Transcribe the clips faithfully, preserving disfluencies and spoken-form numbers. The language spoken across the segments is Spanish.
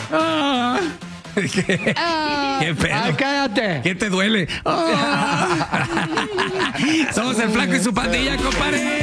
Ah. ¿Qué, Ah, ¿Qué pedo? Ay, cállate. ¿Qué te duele? Ah. Somos el Flaco y su pandilla, compadre.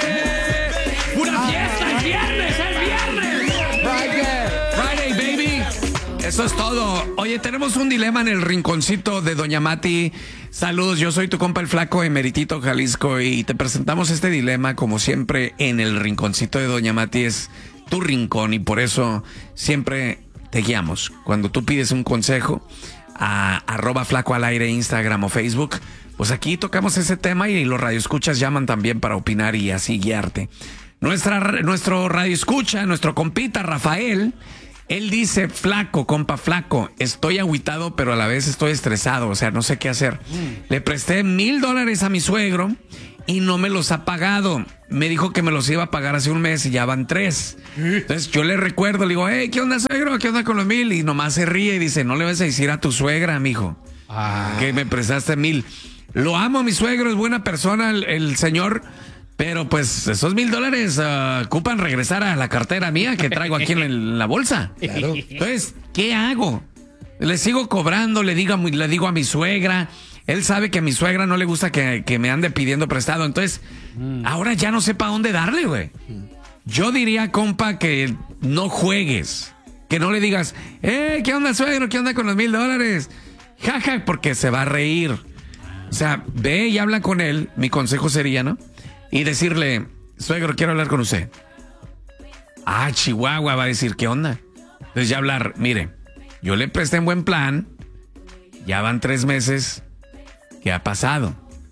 ¡Pura fiesta! ¡Es viernes! ¡Es viernes! Friday. Friday, baby. Eso es todo. Oye, tenemos un dilema en el rinconcito de Doña Mati. Saludos, yo soy tu compa el Flaco de Meritito, Jalisco, y te presentamos este dilema, como siempre, en el rinconcito de Doña Mati. Es tu rincón y por eso siempre te guiamos. Cuando tú pides un consejo a arroba Flaco al aire, Instagram o Facebook, pues aquí tocamos ese tema y los radioescuchas llaman también para opinar y así guiarte. Nuestra, nuestro radioescucha, nuestro compita Rafael, él dice: Flaco, compa Flaco, estoy agüitado, pero a la vez estoy estresado, o sea, no sé qué hacer. Mm. Le presté mil dólares a mi suegro y no me los ha pagado. Me dijo que me los iba a pagar hace un mes y ya van tres. Entonces yo le recuerdo, le digo: hey, ¿qué onda, suegro? ¿Qué onda con los mil? Y nomás se ríe y dice: no le vas a decir a tu suegra, mijo, ah. que me prestaste mil. Lo amo, mi suegro, es buena persona el, el señor, pero pues esos mil dólares uh, ocupan regresar a la cartera mía que traigo aquí en, el, en la bolsa. Claro. Entonces, ¿qué hago? Le sigo cobrando, le digo, le digo a mi suegra. Él sabe que a mi suegra no le gusta que, que me ande pidiendo prestado. Entonces, mm. ahora ya no sé para dónde darle, güey. Mm. Yo diría, compa, que no juegues. Que no le digas: eh, ¿qué onda, suegro? ¿Qué onda con los mil dólares? Jaja, porque se va a reír. O sea, ve y habla con él. Mi consejo sería, ¿no? Y decirle: suegro, quiero hablar con usted. Ah, Chihuahua, va a decir: ¿qué onda? Entonces ya hablar: mire, yo le presté en buen plan. Ya van tres meses. ¿Qué ha pasado?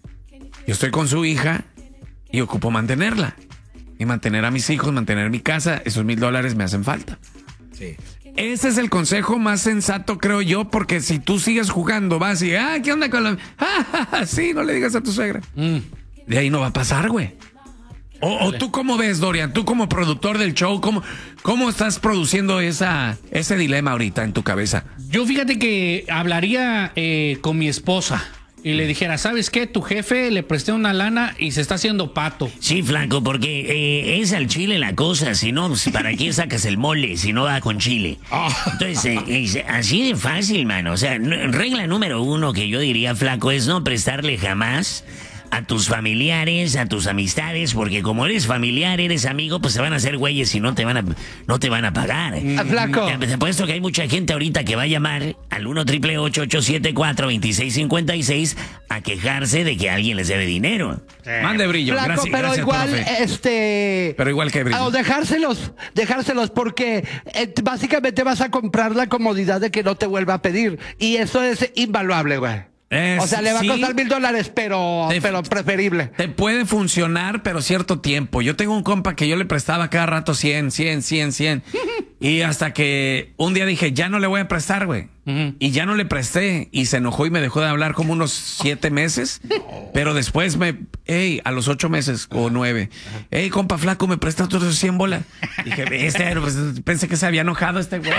Yo estoy con su hija y ocupo mantenerla. Y mantener a mis hijos, mantener mi casa. Esos mil dólares me hacen falta. Sí. Ese es el consejo más sensato, creo yo, porque si tú sigues jugando, vas y, ah, ¿qué onda con la...? Ah, sí, no le digas a tu suegra. Mm. De ahí no va a pasar, güey. O, o tú cómo ves, Dorian, tú como productor del show, ¿cómo, cómo estás produciendo esa, ese dilema ahorita en tu cabeza? Yo fíjate que hablaría eh, con mi esposa y le dijera: ¿sabes qué? Tu jefe le presté una lana y se está haciendo pato. Sí, Flaco, porque eh, es al chile la cosa. Si no, ¿para qué sacas el mole si no va con chile? Oh. Entonces, eh, es así de fácil, mano. O sea, regla número uno que yo diría, Flaco, es no prestarle jamás a tus familiares, a tus amistades, porque como eres familiar, eres amigo, pues se van a hacer güeyes y no te van a, no te van a pagar. Mm. Flaco. Te apuesto que hay mucha gente ahorita que va a llamar al uno triple ocho ocho siete cuatro dos seis cinco seis a quejarse de que alguien les debe dinero. Sí. Mande brillo. Flaco, gracias, pero gracias, igual, profe. este... Pero igual que brillo. O dejárselos, dejárselos, porque eh, básicamente vas a comprar la comodidad de que no te vuelva a pedir. Y eso es invaluable, güey. Es, o sea, le va sí, a costar mil dólares, pero, te, pero preferible. Te puede funcionar, pero cierto tiempo. Yo tengo un compa que yo le prestaba cada rato cien, cien, cien, cien. Y hasta que un día dije: ya no le voy a prestar, güey. Uh-huh. Y ya no le presté. Y se enojó y me dejó de hablar como unos siete meses. Pero después me... Ey, a los ocho meses o nueve. Ey, compa Flaco, ¿me prestas otros cien bolas? Dije: este, pues, pensé que se había enojado este güey.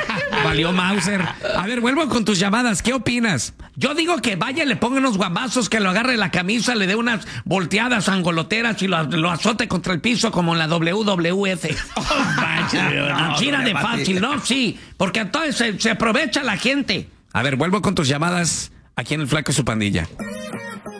Valió Mauser. A ver, vuelvo con tus llamadas. ¿Qué opinas? Yo digo que vaya, le ponga unos guamazos, que lo agarre la camisa, le dé unas volteadas angoloteras y lo, lo azote contra el piso como en la W W F. Oh, vaya, no, China de fácil, ¿no? Sí, porque entonces se, se aprovecha la gente. A ver, vuelvo con tus llamadas aquí en el Flaco y su pandilla.